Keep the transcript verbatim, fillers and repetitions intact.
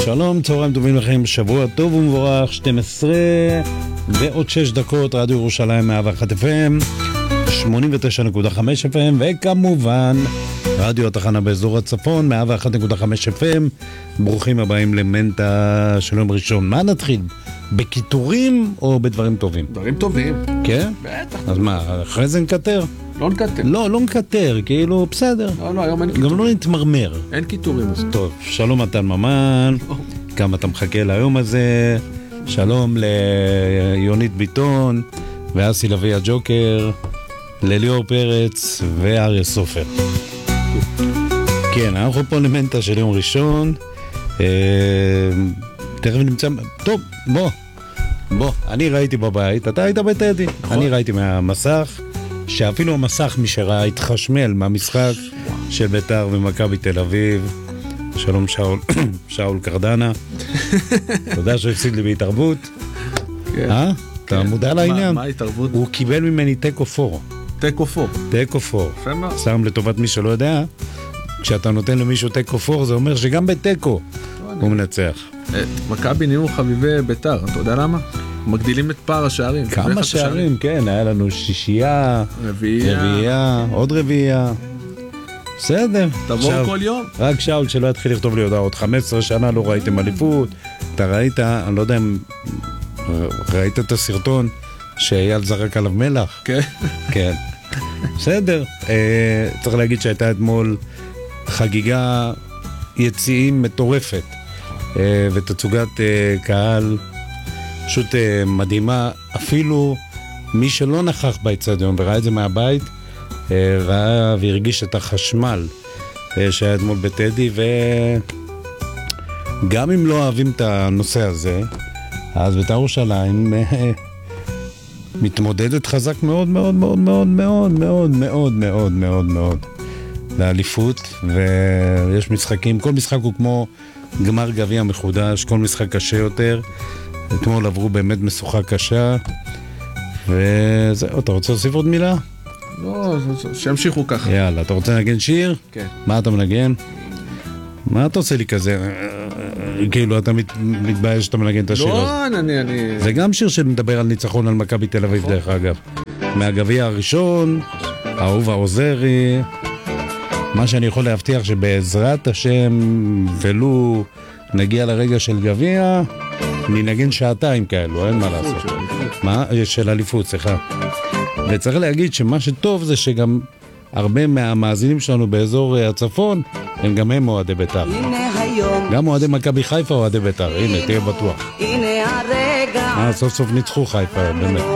שלום, צהריים טובים לכם, שבוע טוב ומבורך, שתים עשרה ועוד שש דקות, רדיו ירושלים מאה ואחת אף אם, שמונים ותשע נקודה חמש אף אם, וכמובן רדיו התחנה באזור הצפון, מאה ואחת נקודה חמש אף אם. ברוכים הבאים למנטה של יום ראשון. מה נתחיל? בכיתורים או בדברים טובים? דברים טובים. כן? בטח. אז מה, אחרי זה נקטר? לא נקטר. לא, לא נקטר, כאילו בסדר. לא, לא, היום אין כיתורים. גם לא נתמרמר. אין כיתורים. טוב, שלום מתן ממן, כמה אתה מחכה ליום הזה, שלום ליונית ביטון ואסי לוי הג'וקר, לליאור פרץ ואריה סופר. כן, אנחנו פה למנטה של יום ראשון, תכף נמצא, טוב, בוא, בוא, אני ראיתי בבית, אתה היית בטדי, אני ראיתי מהמסך, שאפילו המסך מי שראה התחשמל מהמשחק של בית"ר ומכבי תל אביב. שלום שאול, שאול קרדנה. תודה שהוא הפסיד לי בהתערבות. אה? אתה מודע לעניין? מה ההתערבות? הוא קיבל ממני טקו פור. טקו פור. טקו פור. שם לטובת מי שלא יודע, כשאתה נותן למישהו טקו פור, זה אומר שגם בטקו הוא מנצח. מכבי נהיו חביבי בית"ר, אתה יודע למה? מגדילים את פער השערים. כמה שערים, כן, היה לנו שישייה, רביעייה, עוד רביעייה. בסדר. תבואו כל יום. רק שאול שלא יתחיל לכתוב לי הודעות. חמש עשרה שנה לא ראיתם אליפות. אתה ראית, אני לא יודע אם ראית את הסרטון שאייל זרק עליו מלח? כן. כן. בסדר. צריך להגיד שהייתה אתמול חגיגה יציאים מטורפת ותצוגת קהל פשוט מדהימה. אפילו מי שלא נכח באצטדיון וראה את זה מהבית ראה והרגיש את החשמל שהיה אתמול בטדי, וגם אם לא אוהבים את הנושא הזה, אז בית"ר ירושלים מתמודדת חזק מאוד מאוד מאוד מאוד מאוד מאוד מאוד מאוד מאוד מאוד לאליפות, ויש משחקים, כל משחק הוא כמו גמר גביע מחודש, כל משחק קשה יותר. אתמול עברו באמת משוכה קשה, וזהו. אתה רוצה להוסיף עוד מילה? לא, שימשיכו ככה. יאללה, אתה רוצה לנגן שיר? כן. מה אתה מנגן? מה אתה עושה לי כזה? כאילו, אתה מתבייש שאתה מנגן את השיר הזה. לא, אני, אני... זה גם שיר שמדבר על ניצחון על מכבי תל אביב, דרך אגב. מהגביע הראשון, אהובה עוזרי. מה שאני יכול להבטיח שבעזרת השם, ולו נגיע לרגע של גביע, ננגן שעתיים כאלו, אין מה לעשות. מה? של אליפות, סליחה. וצריך להגיד שמה שטוב זה שגם הרבה מהמאזינים שלנו באזור הצפון הם גם הם אוהדי בית"ר. גם אוהדי מכבי חיפה אוהדי בית"ר. הנה, תהיה בטוח. אה, סוף סוף ניצחו חיפה, באמת.